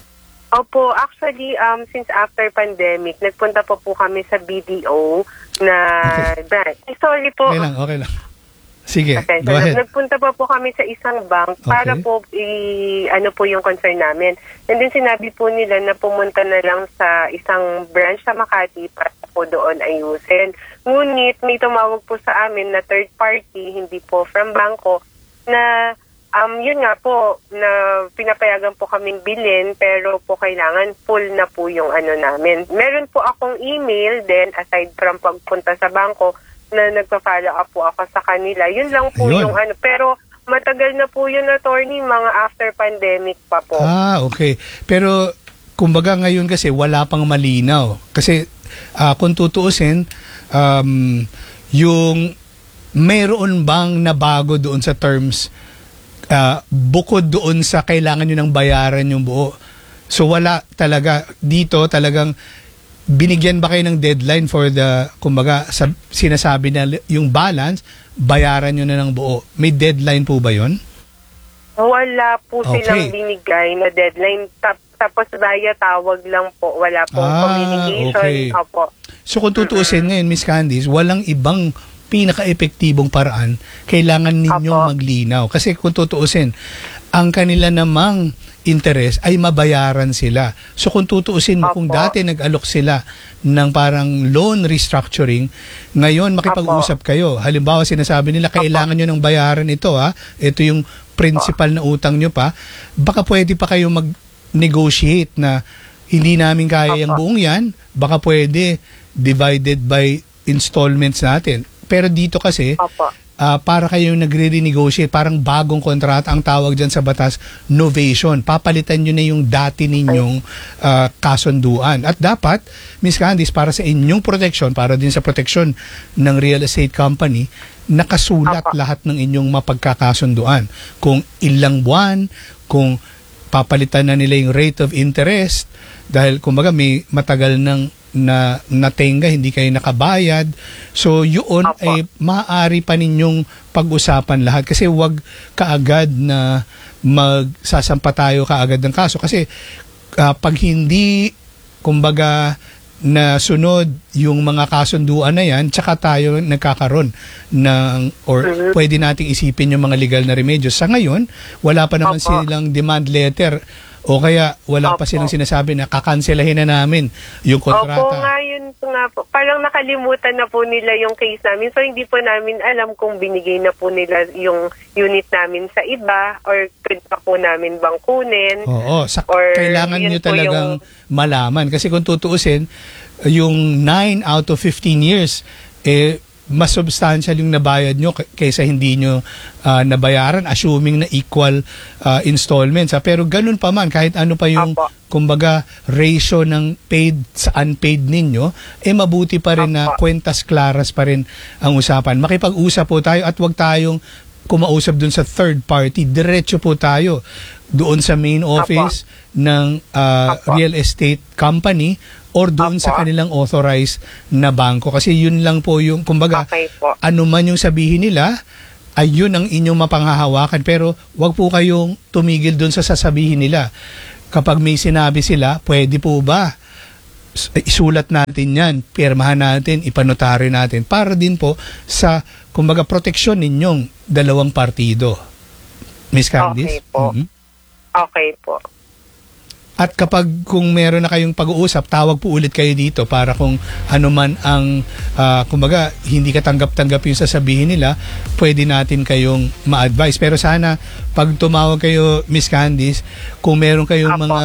Speaker 15: Opo, actually, since after pandemic, nagpunta po kami sa BDO na... Okay. Sorry po.
Speaker 3: Okay lang. Sige,
Speaker 15: okay,
Speaker 3: go ahead.
Speaker 15: Nagpunta po kami sa isang bank para po ano po yung concern namin. And then sinabi po nila na pumunta na lang sa isang branch sa Makati para po doon ayusin. Ngunit may tumawag po sa amin na third party, hindi po from bangko, na yun nga po, na pinapayagan po kaming bilhin pero po kailangan full na po yung ano namin. Meron po akong email then aside from pagpunta sa bangko, na nagpa-follow up po ako sa kanila. Yun lang po yung ano. Pero matagal na po yun, attorney, mga after pandemic pa po.
Speaker 3: Okay. Pero kumbaga ngayon kasi wala pang malinaw. Kasi kung tutuusin, yung mayroon bang nabago doon sa terms bukod doon sa kailangan nyo ng bayaran yung buo. So wala talaga. Dito talagang binigyan ba kayo ng deadline for the, kumbaga, sinasabi na yung balance, bayaran nyo na ng buo. May deadline po ba yun?
Speaker 15: Wala po silang binigay na deadline. Tapos via tawag lang po. Wala pong communication.
Speaker 3: Okay.
Speaker 15: Opo.
Speaker 3: So kung tutuusin ngayon, Miss Candice, walang ibang pinaka-epektibong paraan, kailangan ninyong maglinaw. Kasi kung tutuusin, ang kanila namang interest ay mabayaran sila. So kung tutuusin mo, kung dati nag-alok sila ng parang loan restructuring, ngayon makipag-usap kayo. Halimbawa sinasabi nila, kailangan nyo ng bayaran ito, ito yung principal na utang nyo pa, baka pwede pa kayo mag-negotiate na hindi namin kaya yung buong yan, baka pwede divided by installments natin. Pero dito kasi, para kayong nagre-renegotiate, parang bagong kontrata ang tawag dyan sa batas, novation. Papalitan nyo na yung dati ninyong kasunduan. At dapat, Ms. Candice, para sa inyong protection, para din sa protection ng real estate company, nakasulat lahat ng inyong mapagkakasunduan. Kung ilang buwan, kung papalitan na nila yung rate of interest, dahil kumbaga may matagal ng natenga, hindi kayo nakabayad. So yun ay maaari pa ninyong pag-usapan lahat, kasi wag kaagad na magsasampa tayo kaagad ng kaso, kasi pag hindi kumbaga na sunod yung mga kasunduan na yan, tsaka tayo nagkakaroon ng, or pwede nating isipin yung mga legal na remedios. Sa ngayon, wala pa naman silang demand letter, o kaya wala pa silang sinasabi na kakanselahin na namin yung kontrata.
Speaker 15: Opo nga, yun po nga po. Parang nakalimutan na po nila yung case namin. So, hindi po namin alam kung binigay na po nila yung unit namin sa iba, or pwede pa po namin bang kunin.
Speaker 3: Oo, kailangan nyo talagang malaman. Kasi kung tutuusin, yung 9 out of 15 years, mas substantial yung nabayad nyo kaysa hindi nyo nabayaran, assuming na equal installments. Pero ganun pa man, kahit ano pa yung kumbaga ratio ng paid sa unpaid ninyo, mabuti pa rin na kwentas claras pa rin ang usapan. Makipag-usap po tayo at wag tayong kumausap dun sa third party. Diretso po tayo doon sa main office ng real estate company or doon sa kanilang authorized na bangko. Kasi yun lang po yung, kumbaga, ano man yung sabihin nila, ayun ang inyong mapanghahawakan. Pero wag po kayong tumigil doon sa sasabihin nila. Kapag may sinabi sila, pwede po ba isulat natin yan, pirmahan natin, ipanotaryo natin, para din po sa, kumbaga, proteksyon ninyong dalawang partido. Miss Candice?
Speaker 15: Okay po. Okay po.
Speaker 3: At kapag kung meron na kayong pag-uusap, tawag po ulit kayo dito para kung ano man ang, kumbaga, hindi katanggap-tanggap yung sasabihin nila, pwede natin kayong ma-advise. Pero sana, pag tumawag kayo, Miss Candice, kung meron kayong mga,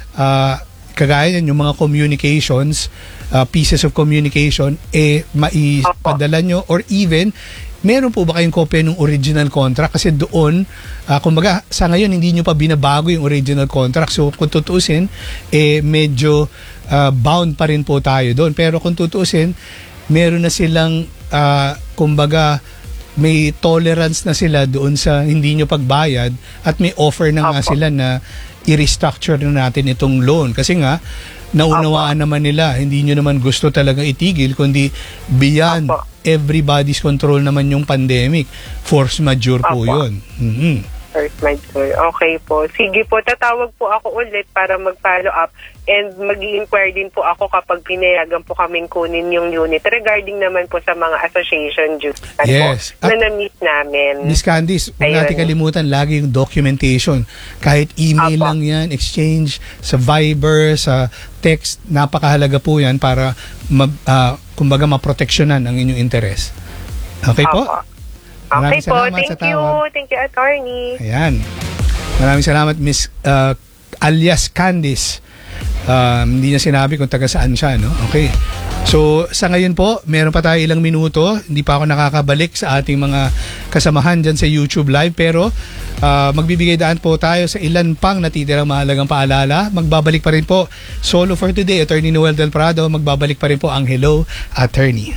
Speaker 3: kagaya yan, yung mga communications, pieces of communication, maipadala nyo, or even, meron po ba kayong kopya ng original contract? Kasi doon, kumbaga, sa ngayon, hindi nyo pa binabago yung original contract. So, kung tutuusin, medyo bound pa rin po tayo doon. Pero kung tutuusin, meron na silang, kumbaga, may tolerance na sila doon sa hindi nyo pagbayad, at may offer na nga sila na i-restructure na natin itong loan. Kasi nga, naunawaan naman nila, hindi nyo naman gusto talaga itigil, kundi beyond everybody's control naman yung pandemic. Force majeure po yun.
Speaker 15: Force majeure. Okay po. Sige po, tatawag po ako ulit para mag-follow up, and mag-i-inquire din po ako kapag pinayagan po kaming kunin yung unit regarding naman po sa mga association dues na na-meet namin.
Speaker 3: Miss Candice, huwag natin kalimutan lagi yung documentation. Kahit email lang yan, exchange sa Viber, sa text, napakahalaga po yan para kumbaga maproteksyonan ang inyong interest. Okay po?
Speaker 15: Okay po, thank you. Thank you, attorney.
Speaker 3: Ayan. Maraming salamat, Miss alias Candice. Hindi niya sinabi kung taga saan siya, no? Okay. So, sa ngayon po, meron pa tayo ilang minuto. Hindi pa ako nakakabalik sa ating mga kasamahan dyan sa YouTube Live. Pero, magbibigay daan po tayo sa ilan pang natitirang mahalagang paalala. Magbabalik pa rin po. Solo for today, Attorney Noel Del Prado. Magbabalik pa rin po ang Hello, Attorney.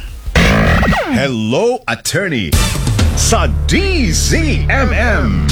Speaker 1: Hello, Attorney sa DZMM.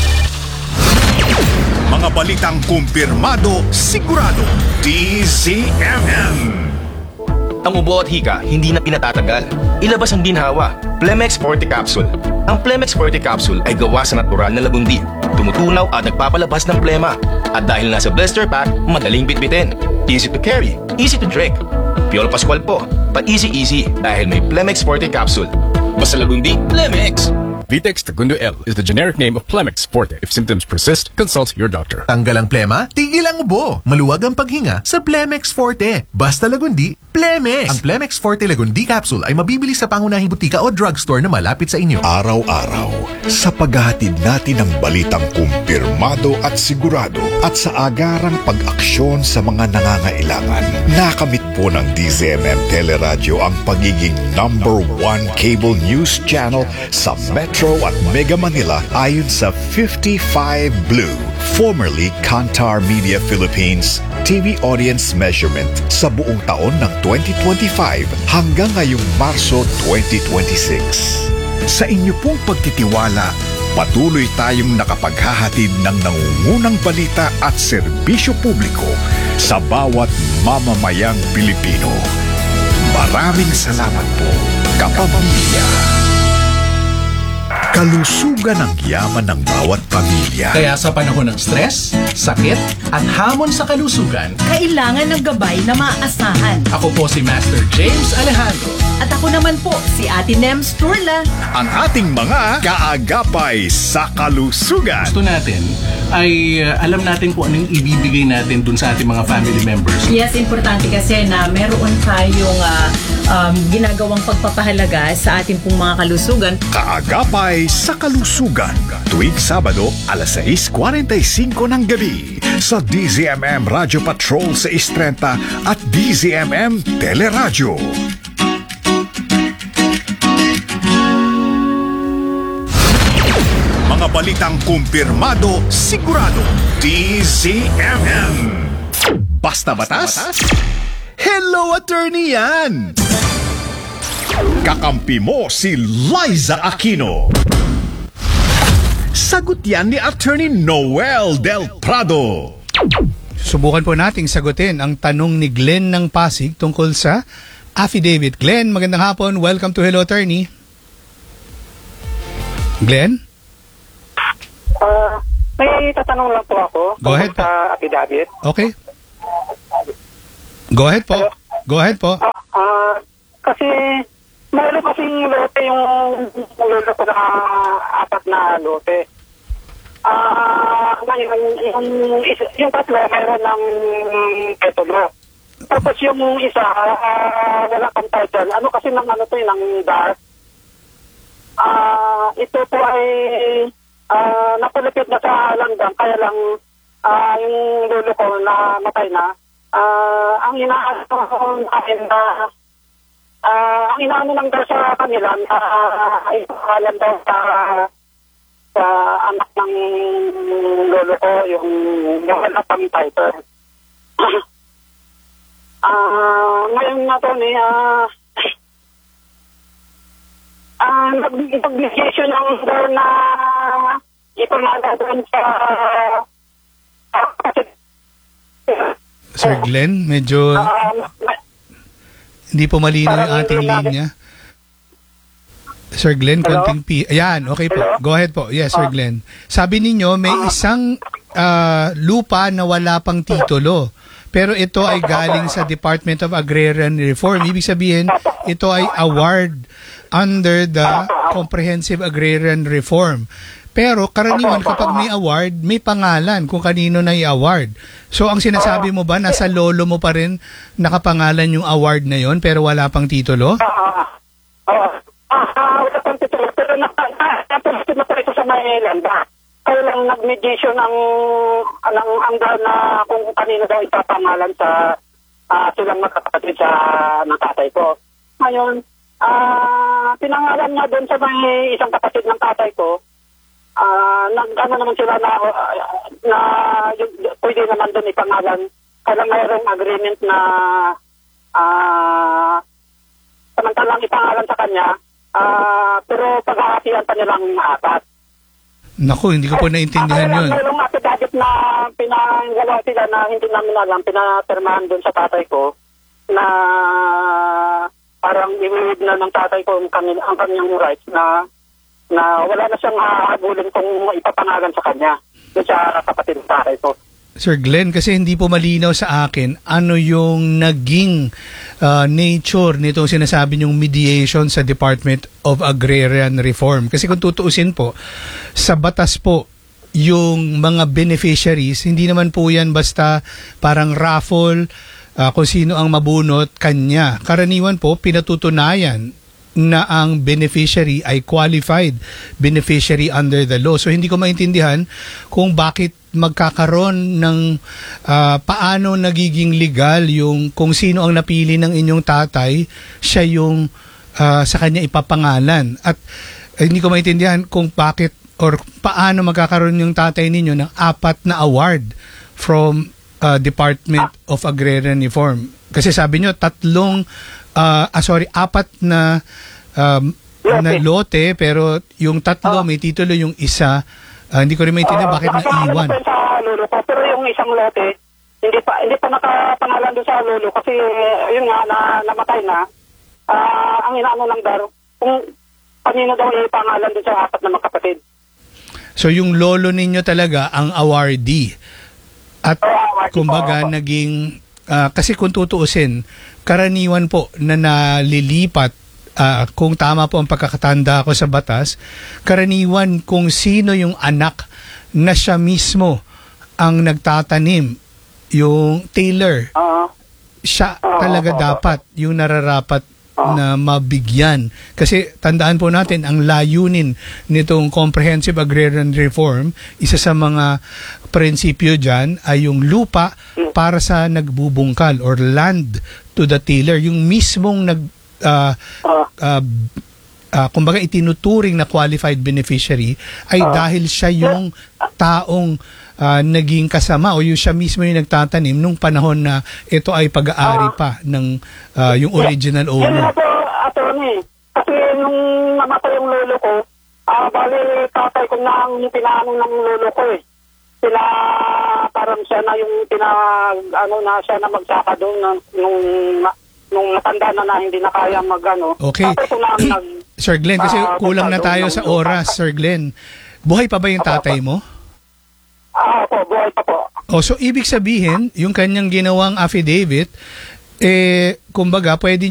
Speaker 1: Mga balitang kumpirmado, sigurado. DZMM.
Speaker 9: Ang ubo at hika, hindi na pinatatagal. Ilabas ang ginhawa. Plemex Forte Capsule. Ang Plemex Forte Capsule ay gawa sa natural na lagundi. Tumutunaw at nagpapalabas ng plema. At dahil nasa blister pack, madaling bitbitin. Easy to carry, easy to drink. Piolo Pascual po, pa easy dahil may Plemex Forte Capsule. Basta lagundi, Plemex.
Speaker 10: Vitex Segundo L is the generic name of Plemex Forte. If symptoms persist, consult your doctor.
Speaker 11: Tanggal ang plema, tigil ang ubo. Maluwag ang paghinga sa Plemex Forte. Basta lagundi, Plemex. Ang Plemex Forte Lagundi Capsule ay mabibili sa pangunahing butika o drugstore na malapit sa inyo.
Speaker 1: Araw-araw, sa paghahatid natin ng balitang kumpirmado at sigurado at sa agarang pag-aksyon sa mga nangangailangan, nakamit po ng DZMM Teleradyo ang pagiging #1 cable news channel sa Metro at Mega Manila ayon sa 55 Blue, formerly Kantar Media Philippines TV audience measurement sa buong taon ng 2025 hanggang ngayong Marso 2026. Sa inyo pong pagtitiwala, patuloy tayong nakapaghahatid ng nangungunang balita at serbisyo publiko sa bawat mamamayang Pilipino. Maraming salamat po, kapamilya. Kalusugan ang yaman ng bawat pamilya.
Speaker 11: Kaya sa panahon ng stress, sakit, at hamon sa kalusugan,
Speaker 16: kailangan ng gabay na maaasahan.
Speaker 11: ako po si Master James Alejandro.
Speaker 16: At ako naman po, si Ate Nems Turla.
Speaker 1: Ang ating mga kaagapay sa kalusugan.
Speaker 11: Gusto natin ay alam natin kung anong ibibigay natin dun sa ating mga family members.
Speaker 16: Yes, importante kasi na meron tayong ginagawang pagpapahalaga sa ating pong mga kalusugan.
Speaker 1: Kaagapay sa kalusugan. Tuwing Sabado, alas 6:45 ng gabi sa DZMM Radio Patrol sa 6:30 at DZMM Teleradyo. Mga balitang kumpirmado, sigurado. DZMM. Basta batas? Hello, attorney yan! Kakampi mo si Liza Aquino. Sagot yan ni Attorney Noel Del Prado.
Speaker 3: Subukan po nating sagutin ang tanong ni Glenn ng Pasig tungkol sa affidavit. Glenn, magandang hapon. Welcome to Hello Attorney. Glenn?
Speaker 17: May tatanong lang po ako.
Speaker 3: Go ahead po.
Speaker 17: Sa affidavit.
Speaker 3: Okay. Go ahead po. Go ahead po.
Speaker 17: Kasi mayroon kasing lote yung lolo ko na 4 na lote. Ngayon, yung tatlo mayroon ng petulo. Tapos yung isa, wala kang title. Ano kasi ng ano to ng dark? Ito po ay napalapit na sa langgam. Kaya lang yung lolo ko na matay na. Ang inaano namin na ang inaano lang daw sa kanila na ipahalan daw sa anak ng lolo ko yung wala pang title. Ngayon na to nag-obligation ng daw na ipamala doon sa
Speaker 3: Sir Glenn, medyo hindi po malinaw yung ating linya. Sir Glenn, konting Ayan, okay po. Go ahead po. Yes, Sir Glenn. Sabi ninyo, may isang lupa na wala pang titulo. Pero ito ay galing sa Department of Agrarian Reform. Ibig sabihin, ito ay award under the Comprehensive Agrarian Reform. Pero karaniwan kapag may award, may pangalan kung kanino na i-award. So ang sinasabi mo ba, nasa lolo mo pa rin nakapangalan yung award na yon pero wala pang titulo?
Speaker 17: Wala pang titulo. Pero napunod na pa ito sa Maynilanda. Kaya lang nag-mediation ang anggal na kung kanino daw ipapangalan sa silang magkakapatid sa tatay ko. Ngayon, pinangalan nga doon sa may isang kapatid ng tatay ko. Nag-ano naman sila na pwede naman doon ipangalan. Kaya mayroong agreement na samantalang ipangalan sa kanya, pero paghahatian pa nilang 4.
Speaker 3: Naku, hindi ko po naintindihan yun.
Speaker 17: Mayroong affidavit na pinangalaw sila na hindi namin alam, pinatermahan doon sa tatay ko na parang i-read na ng tatay ko ang kanyang rights na wala na siyang habulin kung ipapangalan sa kanya doon sa kapatid ng tatay ko.
Speaker 3: Sir Glenn, kasi hindi po malinaw sa akin ano yung naging nature nitong sinasabi niyong mediation sa Department of Agrarian Reform. Kasi kung tutuusin po, sa batas po, yung mga beneficiaries, hindi naman po yan basta parang raffle, kung sino ang mabunot, kanya. Karaniwan po, pinatutunayan na ang beneficiary ay qualified beneficiary under the law. So hindi ko maintindihan kung bakit magkakaroon ng paano nagiging legal yung kung sino ang napili ng inyong tatay, siya yung sa kanya ipapangalan. At hindi ko maintindihan kung bakit or paano magkakaroon yung tatay ninyo ng 4 na award from Department of Agrarian Reform. Kasi sabi nyo, 4 na na lote, pero yung 3 may titulo, yung isa hindi ko rin maintindihan bakit naiwan.
Speaker 17: Sa lolo ko, pero yung isang lote hindi pa nakapangalan doon sa lolo kasi yun nga namatay na. Ang inaano lang daw kung kanino daw ipangalan doon sa 4 na magkapatid. So
Speaker 3: yung lolo ninyo talaga ang awardee. At kumbaga naging kasi kung tutuusin, karaniwan po na nalilipat, kung tama po ang pagkakatanda ko sa batas, karaniwan kung sino yung anak na siya mismo ang nagtatanim, yung tailor, siya talaga dapat yung nararapat na mabigyan. Kasi tandaan po natin, ang layunin nitong Comprehensive Agrarian Reform, isa sa mga prinsipyo dyan ay yung lupa para sa nagbubungkal or land to the tiller. Yung mismong kumbaga itinuturing na qualified beneficiary ay dahil siya yung taong naging kasama o yung siya mismo yung nagtatanim nung panahon na ito ay pag-aari pa ng yung original owner.
Speaker 17: Yan po, attorney. Kasi nung namatay yung lolo ko, bali tatay ko na ang pinaano ng lolo ko eh. Sila, parang siya na yung siya na magsaka doon nung matanda na hindi na kaya
Speaker 3: Okay. Sir Glenn, kasi kulang na tayo sa oras, Sir Glenn. Buhay pa ba yung tatay mo?
Speaker 17: Opo, buhay pa po.
Speaker 3: So ibig sabihin, yung kanyang ginawang affidavit, kumbaga, pwede